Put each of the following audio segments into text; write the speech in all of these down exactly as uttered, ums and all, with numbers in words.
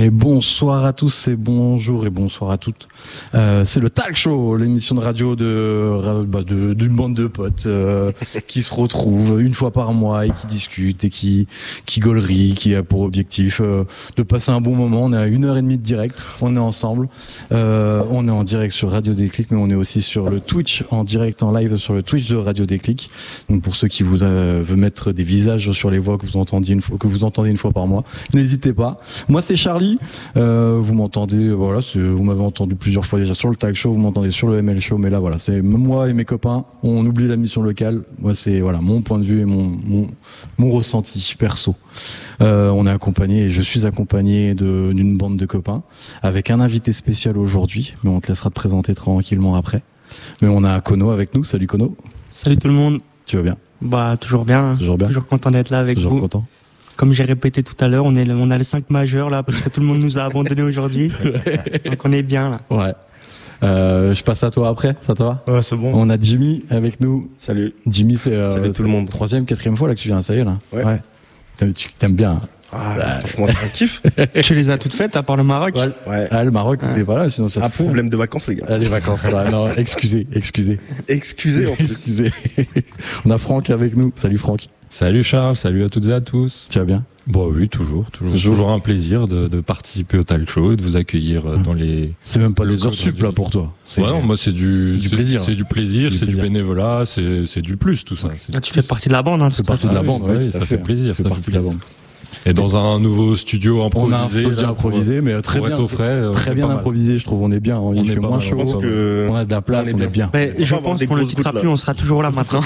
Et bonsoir à tous et bonjour et bonsoir à toutes. Euh, c'est le Talk Show, l'émission de radio de, bah de d'une bande de potes euh, qui se retrouvent une fois par mois et qui discutent et qui qui gaulerie, qui a pour objectif euh, de passer un bon moment. On est à une heure et demie de direct, on est ensemble. Euh, on est en direct sur Radio Déclic, mais on est aussi sur le Twitch, en direct, en live sur le Twitch de Radio Déclic. Donc pour ceux qui vous euh, veulent mettre des visages sur les voix que vous entendiez une fois, que vous entendez une fois par mois, n'hésitez pas. Moi c'est Charles. Euh, vous m'entendez, voilà, c'est, vous m'avez entendu plusieurs fois déjà sur le Tag Show, vous m'entendez sur le M L Show, mais là voilà, c'est moi et mes copains, on oublie la mission locale. Moi c'est voilà mon point de vue et mon mon, mon ressenti perso. Euh, on est accompagné, et je suis accompagné de, d'une bande de copains avec un invité spécial aujourd'hui, mais on te laissera te présenter tranquillement après. Mais on a Kono avec nous. Salut Kono. Salut tout le monde. Tu vas bien? Bah toujours bien. Toujours bien. Toujours content d'être là avec toujours vous. Toujours content. Comme j'ai répété tout à l'heure, on est, on a les cinq majeurs là, parce que tout le monde nous a abandonnés aujourd'hui. Donc on est bien là. Ouais. Euh, je passe à toi après, ça te va? Ouais, c'est bon. On a Jimmy avec nous. Salut. Jimmy, c'est, euh, Salut tout le monde. Troisième, quatrième fois là que tu viens, ça y est là. Ouais. ouais. T'aimes, tu t'aimes bien. Hein. Ah, bah, franchement, c'est un kiff. Tu les as toutes faites à part le Maroc? Ouais. ouais. Ah, le Maroc, c'était ouais. pas là, sinon ça. Un problème de vacances, les gars. Ah, les vacances, là. Non, excusez, excusez. Excusez, en plus. Excusez. On a Franck avec nous. Salut Franck. Salut Charles, salut à toutes et à tous. Tu vas bien? Bon oui, toujours, toujours, toujours, toujours un plaisir de, de participer au Talk Show et de vous accueillir mmh. dans les. C'est même pas des heures sup là pour toi. C'est... Ouais, non, moi c'est du, c'est du plaisir. C'est, c'est du plaisir, c'est, c'est du, du bénévolat, c'est, c'est du plus tout ça. Ouais. Ah, tu fais partie de la bande, hein. Tu fais partie de la bande, oui, oui, ça fait plaisir, ça fait partie de la bande. Et dans un nouveau studio improvisé. On a un studio improvisé, mais très bien, frais, très bien improvisé, je trouve. On est bien, on, on est fait moins chaud, que on a de la place, on est bien. On est bien. Mais je pense qu'on le quittera plus, on sera toujours là maintenant.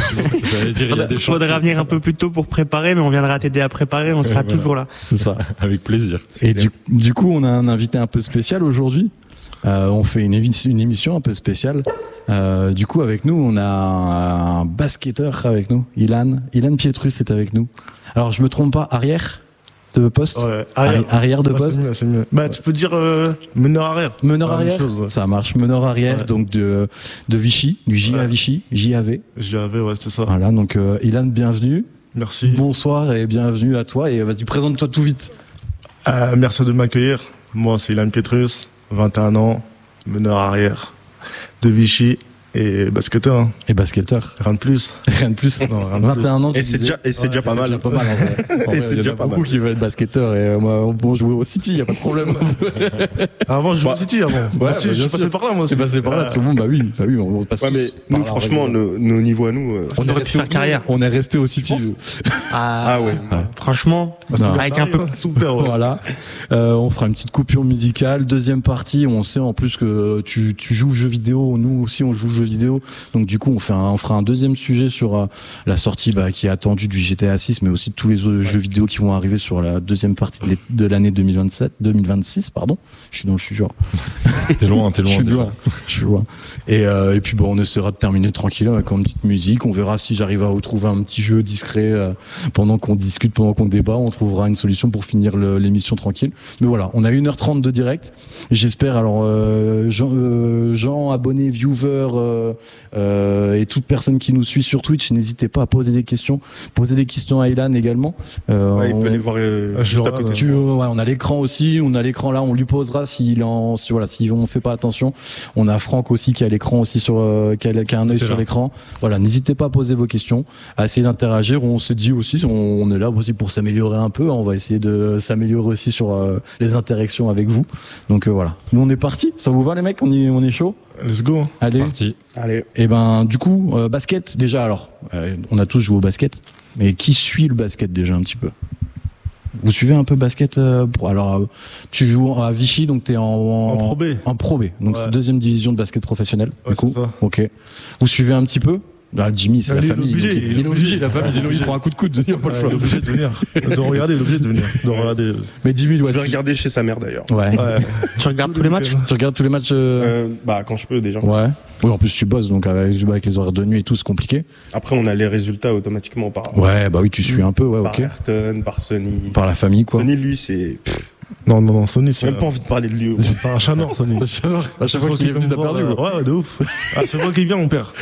Il faudra venir un peu plus tôt pour préparer, mais on viendra t'aider à préparer, on sera toujours là. C'est ça. Avec plaisir. Et du, du coup, on a un invité un peu spécial aujourd'hui. Euh, on fait une, évi- une émission un peu spéciale. Euh, du coup, avec nous, on a un, un basketteur avec nous, Ilan. Ilan Pietrus est avec nous. Alors, je me trompe pas, arrière de poste, ouais, arrière. Arri- arrière de ouais, poste. C'est mieux, c'est mieux. Bah, tu peux dire euh, meneur arrière. Meneur ah, arrière, chose, ouais. Ça marche. Meneur arrière, ouais. Donc de de Vichy, du J A ouais. Vichy, J A V. J A V, ouais, c'est ça. Voilà, donc euh, Ilan, bienvenue. Merci. Bonsoir et bienvenue à toi. Et vas-y, présente-toi tout vite. Euh, merci de m'accueillir. Moi, c'est Ilan Pietrus, vingt et un ans, meneur arrière de Vichy. Et basketteur. Hein. Et basketteur. Rien de plus. Rien de plus. Non, rien de vingt et un plus. ans. Et c'est déjà, et c'est ouais, déjà pas mal. C'est déjà pas mal, en vrai. En vrai, et c'est il y déjà en a pas beaucoup mal. qui veulent être basketteur et euh, moi, bon, jouer au City, y a pas de problème. Avant, je jouais bah, au City avant. Ouais, bah, bah, je suis passé par là, moi aussi. C'est passé par là, tout le monde, bah oui, bah oui, on passe ouais, mais nous, franchement, nos, nos niveaux à nous, euh, on, on aurait pu faire carrière. On est resté au City. Ah, ah ouais. ouais. Franchement, bah, avec un peu. Super, ouais. Voilà. Euh, on fera une petite coupure musicale. Deuxième partie, on sait en plus que tu, tu joues aux jeux vidéo. Nous aussi, on joue aux jeux vidéo. Donc, du coup, on fait un, on fera un deuxième sujet sur euh, la sortie bah, qui est attendue du G T A six, mais aussi de tous les autres ouais. jeux vidéo qui vont arriver sur la deuxième partie de, de l'année deux mille vingt-sept, deux mille vingt-six, pardon. Je suis dans le futur. T'es loin, t'es loin. Je suis loin. Je suis loin. Et, euh, et puis bon, on essaiera de terminer tranquille avec une petite musique. On verra si j'arrive à retrouver un petit jeu discret euh, pendant qu'on discute, pendant qu'on débat. On trouvera une solution pour finir le, l'émission tranquille. Mais voilà, on a une heure trente de direct. J'espère alors euh, Jean, euh, Jean, abonnés, viewers euh, euh, et toute personne qui nous suit sur Twitch, n'hésitez pas à poser des questions, poser des questions à Ilan également. Euh, ouais, on, il peut aller voir. Euh, juste à côté. Tu, ouais, on a l'écran aussi, on a l'écran là, on lui posera s'il en, si, voilà, si on fait pas attention. On a Franck aussi qui a l'écran aussi sur, euh, qui, a, qui a un œil sur là. L'écran. Voilà, n'hésitez pas à poser vos questions, à essayer d'interagir. On s'est dit aussi, on, on est là aussi pour s'améliorer un peu. On va essayer de s'améliorer aussi sur euh, les interactions avec vous. Donc euh, voilà, nous on est parti. Ça vous va les mecs? On est, on est chaud. Let's go. Allez. Parti. Allez. Et ben du coup, euh, basket déjà. Alors, euh, on a tous joué au basket, mais qui suit le basket déjà un petit peu? Vous suivez un peu basket euh, pour, alors euh, tu joues à Vichy, donc t'es en en, en Pro B. En Pro B, donc ouais. C'est deuxième division de basket professionnel. Ouais, du coup, c'est ça. Ok. Vous suivez un petit peu? Ah, Jimmy, c'est mais la il famille. Obligé, donc, il, il est obligé, la famille. Sinon, il prend un coup de coude. Il n'y a pas le choix. Il est obligé de venir. De regarder, il est obligé de venir. De regarder. Mais Jimmy doit. Je vais regarder chez sa mère d'ailleurs. Ouais. ouais. Tu regardes tous les matchs? Tu regardes tous les matchs euh... Euh, Bah, quand je peux déjà. Ouais. Oui, en plus, tu bosses, donc avec, avec les horaires de nuit et tout, c'est compliqué. Après, on a les résultats automatiquement par. Ouais, bah oui, tu suis un peu, ouais, par ok. Par Ayrton, par Sony. Par la famille, quoi. Sony, lui, c'est. Non, non, non, Sony, c'est. J'ai même pas envie de parler de lui. C'est un chat noir, Sony. C'est un chat noir. À chaque fois qu'il est venu, t'as perdu, ouais, ouais, de ouf. À chaque fois qu'il vient, on perd.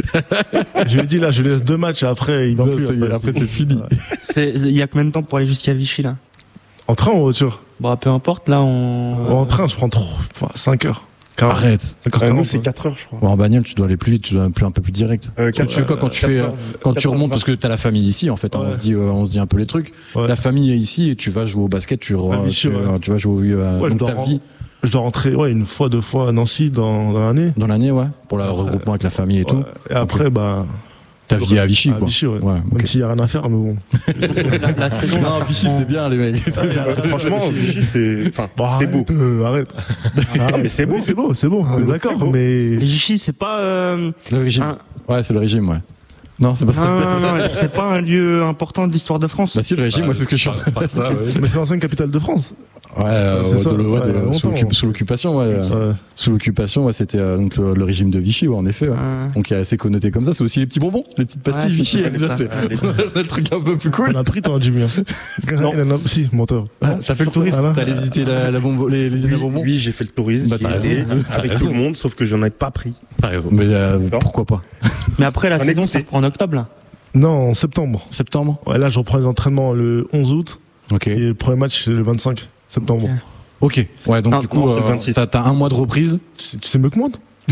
Je lui ai dit, là, je laisse deux matchs et après, il va plus. Après, c'est fini. Il y a combien de temps pour aller jusqu'à Vichy, là? En train ou en voiture? Bah, peu importe, là, on... En train, je prends trop, cinq heures. quarante. Arrête. cinq heures Euh, nous, quarante, c'est ouais. quatre heures, je crois. Ouais, en bagnole, tu dois aller plus vite, tu dois aller plus, un peu plus direct. Euh, Quand tu fais quoi quand tu fais, euh, quand tu remontes, parce que t'as la famille ici, en fait, hein, Ouais. on se dit, euh, on se dit un peu les trucs. Ouais. La famille est ici et tu vas jouer au basket, tu, re- À Vichy, tu, ouais. tu vas jouer au, euh, Ouais, je donc dois ta rentrer. vie Je dois rentrer, ouais, une fois, deux fois à Nancy dans, dans l'année. dans l'année, ouais, pour le regroupement avec la famille et tout. Ouais. Et après, bah, Ta vie à Vichy, à quoi. Vichy, ouais. Ouais, ok. Même s'il y a rien à faire, mais bon. la, la saison, là, Non, ça Vichy, prend- c'est bien, les mecs. Euh, Franchement, Vichy, c'est, enfin, Bon, c'est beau. arrête, euh, arrête. Ah, mais c'est beau. Oui, c'est beau, c'est beau, on est d'accord, mais. Et Vichy, c'est pas... euh, Le régime. un- Ouais, c'est le régime, ouais. Non, c'est pas Non, ça. non, non, non, c'est pas un lieu important de l'histoire de France. Bah si, le régime, moi, c'est ce que je suis en train de Par ça, ouais. Mais c'est l'ancienne capitale de France. Ouais, euh, c'est ouais, ça. de- ouais, de- Ouais, sous longtemps. l'occup- sous l'occupation, ouais. euh, Ouais. Sous l'occupation, ouais, c'était euh, donc le, le régime de Vichy, ouais, en effet. Ouais. Ouais. Donc il y a assez connoté comme ça. C'est aussi les petits bonbons, les petites pastilles Ouais, Vichy. c'est hein, ça, ça. c'est c'est le truc un peu plus cool. T'en as pris, t'en as du bien. Non. Il en a- Si, menteur. Ah, T'as fait le touriste, Voilà. t'es allé visiter la, la bombo, les, les usines à Oui, bonbons. oui, j'ai fait le tourisme. Bah, j'y t'as ai raison. été T'as avec raison. tout le monde, sauf que j'en ai pas pris. T'as raison. Mais euh, D'accord. pourquoi pas? Mais après, la J'en ai saison, goûté. ça reprend en octobre, là. Non, en septembre. Septembre. Ouais, là, je reprends les entraînements le onze août. Ok. Et le premier match, c'est le vingt-cinq septembre. Ok. Ok. Ouais, donc Non, du coup, non, c'est le euh, vingt-six. t'as t'as un mois de reprise. Tu sais, tu sais mieux que moi?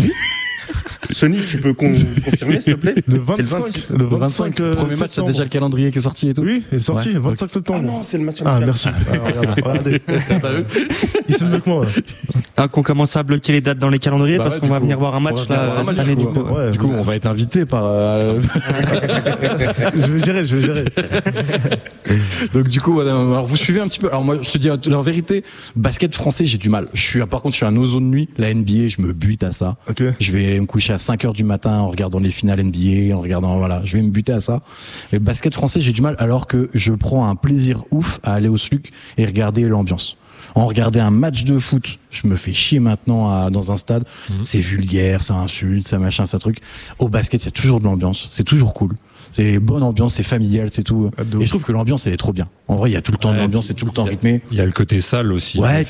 Sony, tu peux con- confirmer, s'il te plaît? Le C'est le vingt-cinq. vingt-six. Le Le vingt-cinq. Le euh, premier match, t'as septembre. déjà le calendrier qui est sorti et tout. Oui, il est sorti, Ouais, vingt-cinq Ah septembre. non, c'est le match Ah, amical. merci. Ah, regarde, regardez. Il sait mieux que moi. Hein, qu'on commence à bloquer les dates dans les calendriers Bah parce ouais, qu'on du va coup. venir voir un On match va venir là, voir un cette match, année du du coup. coup. Ouais, Du coup, on va être invité par. euh, je vais gérer, je vais gérer. Donc du coup, voilà, alors vous suivez un petit peu. Alors moi, je te dis en vérité, basket français, j'ai du mal. Je suis, par contre, je suis un oiseau de nuit. La N B A, je me bute à ça. Ok. Je vais me coucher à cinq heures du matin en regardant les finales N B A, en regardant, voilà, je vais me buter à ça. Mais le basket français, j'ai du mal, alors que je prends un plaisir ouf à aller au S L U C et regarder l'ambiance. En regarder un match de foot, je me fais chier maintenant à, dans un stade. Mhm. C'est vulgaire, ça insulte, ça machin, ça truc. Au basket, il y a toujours de l'ambiance. C'est toujours cool. C'est bonne ambiance, c'est familial, c'est tout. Ah, de Et ouf. je trouve que l'ambiance, elle est trop bien. En vrai, il y a tout le temps de Ouais, l'ambiance, c'est tout le temps rythmé. Il y a le côté sale aussi. Ouais,